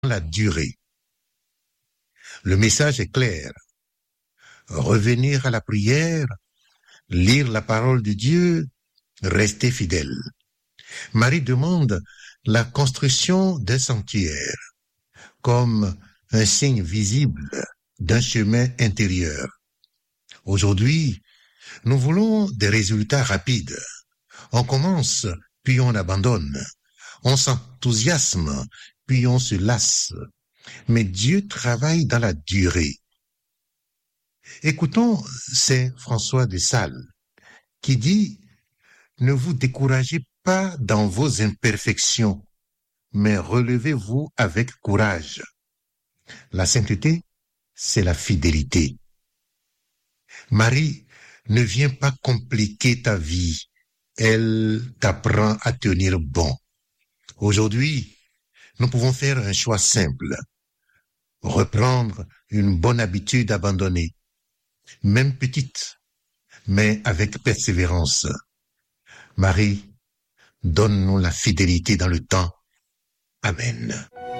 la durée. Le message est clair. Revenir à la prière, lire la parole de Dieu, rester fidèle. Marie demande la construction d'un sanctuaire comme un signe visible d'un chemin intérieur. Aujourd'hui, nous voulons des résultats rapides. On commence, puis on abandonne. On s'enthousiasme, puis on se lasse. Mais Dieu travaille dans la durée. Écoutons Saint François de Sales qui dit « Ne vous découragez pas dans vos imperfections, mais relevez-vous avec courage. » La sainteté, c'est la fidélité. Marie ne vient pas compliquer ta vie, elle t'apprend à tenir bon. Aujourd'hui, nous pouvons faire un choix simple, reprendre une bonne habitude abandonnée, même petite, mais avec persévérance. Marie, donne-nous la fidélité dans le temps. Amen.